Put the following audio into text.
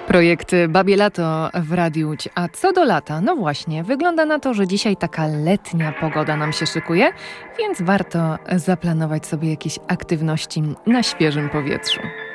Projekt Babie Lato w Radiu Łódź. A co do lata, no właśnie, wygląda na to, że dzisiaj taka letnia pogoda nam się szykuje, więc warto zaplanować sobie jakieś aktywności na świeżym powietrzu.